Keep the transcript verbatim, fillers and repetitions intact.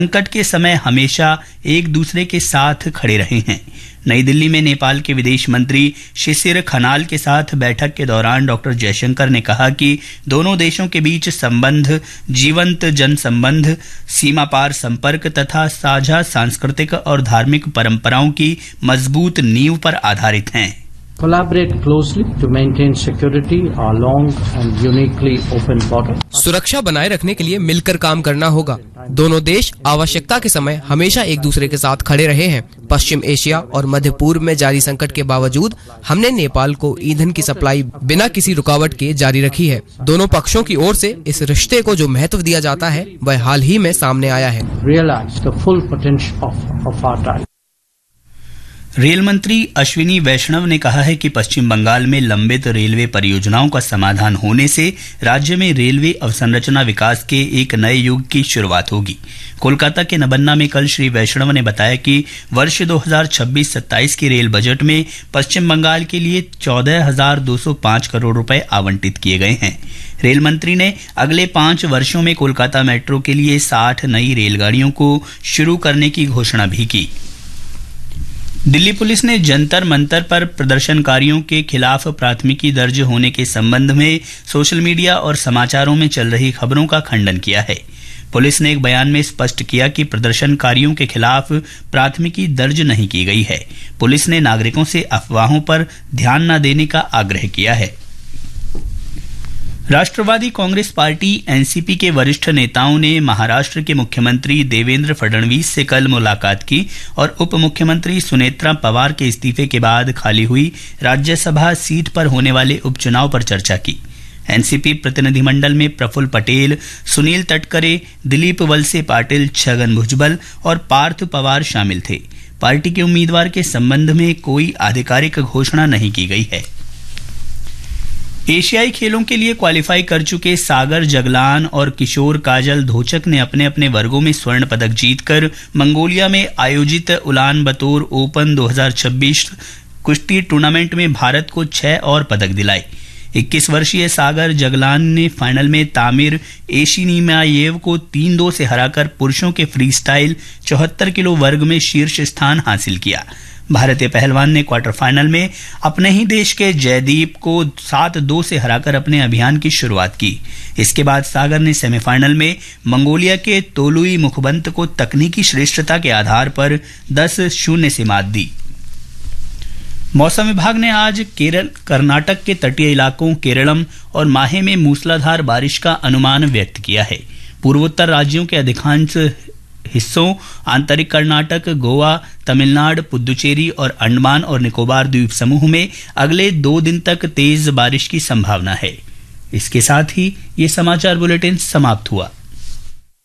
संकट के समय हमेशा एक दूसरे के साथ खड़े रहे हैं। नई दिल्ली में नेपाल के विदेश मंत्री शिशिर खनाल के साथ बैठक के दौरान डॉक्टर जयशंकर ने कहा कि दोनों देशों के बीच संबंध जीवंत जन संबंध, सीमा पार संपर्क तथा साझा सांस्कृतिक और धार्मिक परंपराओं की मजबूत नींव पर आधारित हैं। Collaborate closely to maintain security along and uniquely open border. सुरक्षा बनाए रखने के लिए मिलकर काम करना होगा। दोनों देश आवश्यकता के समय हमेशा एक दूसरे के साथ खड़े रहे हैं। पश्चिम एशिया और मध्य पूर्व में जारी संकट के बावजूद हमने नेपाल को ईंधन की सप्लाई बिना किसी रुकावट के जारी रखी है। दोनों पक्षों की ओर से इस रिश्ते को जो महत्व दिया जाता है वह हाल ही में सामने आया है। Realize the full potential of, of our time. Rail मंत्री अश्विनी वैष्णव ने कहा है कि पश्चिम बंगाल में लंबित रेलवे परियोजनाओं का समाधान होने से राज्य में रेलवे अवसंरचना विकास के एक नए युग की शुरुआत होगी। कोलकाता के नबन्ना में कल श्री वैष्णव ने बताया कि वर्ष दो हज़ार छब्बीस सत्ताईस के रेल बजट में पश्चिम बंगाल के लिए चौदह हजार दो सौ पांच करोड़ रुपए आवंटित किए गए हैं। रेल मंत्री ने अगले पांच वर्षों में कोलकाता मेट्रो के लिए साठ नई रेलगाड़ियों को शुरू करने की घोषणा भी की। दिल्ली पुलिस ने जंतर मंतर पर प्रदर्शनकारियों के खिलाफ प्राथमिकी दर्ज होने के संबंध में सोशल मीडिया और समाचारों में चल रही खबरों का खंडन किया है। पुलिस ने एक बयान में स्पष्ट किया कि प्रदर्शनकारियों के खिलाफ प्राथमिकी दर्ज नहीं की गई है। पुलिस ने नागरिकों से अफवाहों पर ध्यान न देने का आग्रह किया है। राष्ट्रवादी कांग्रेस पार्टी एनसीपी के वरिष्ठ नेताओं ने महाराष्ट्र के मुख्यमंत्री देवेंद्र फडणवीस से कल मुलाकात की और उप मुख्यमंत्री सुनेत्रा पवार के इस्तीफे के बाद खाली हुई राज्यसभा सीट पर होने वाले उपचुनाव पर चर्चा की। एनसीपी प्रतिनिधिमंडल में प्रफुल्ल पटेल, सुनील तटकरे, दिलीप वलसे पाटिल, छगन भुजबल और पार्थ पवार शामिल थे। पार्टी के उम्मीदवार के संबंध में कोई आधिकारिक घोषणा नहीं की गई है। एशियाई खेलों के लिए क्वालिफाई कर चुके सागर जगलान और किशोर काजल धोचक ने अपने अपने वर्गों में स्वर्ण पदक जीतकर मंगोलिया में आयोजित उलान बतोर ओपन दो हज़ार छब्बीस कुश्ती टूर्नामेंट में भारत को छह और पदक दिलाए। इक्कीस वर्षीय सागर जगलान ने फाइनल में तामिर एशिनीमायेव को तीन दो से हराकर पुरुषों के फ्रीस्टाइल चौहत्तर किलो वर्ग में शीर्ष स्थान हासिल किया। भारतीय पहलवान ने क्वार्टर फाइनल में अपने ही देश के जयदीप को सात दो से हराकर अपने अभियान की शुरुआत की। इसके बाद सागर ने सेमीफाइनल में मंगोलिया के तोलुई मुखबंत को तकनीकी श्रेष्ठता के आधार पर दस शून्य से मात दी। मौसम विभाग ने आज केरल कर्नाटक के तटीय इलाकों केरलम और माहे में मूसलाधार बारिश का अनुमान व्यक्त किया है। पूर्वोत्तर राज्यों के अधिकांश हिस्सों, आंतरिक कर्नाटक, गोवा, तमिलनाडु, पुदुचेरी और अंडमान और निकोबार द्वीप समूह में अगले दो दिन तक तेज बारिश की संभावना है। इसके साथ ही ये समाचार बुलेटिन समाप्त हुआ।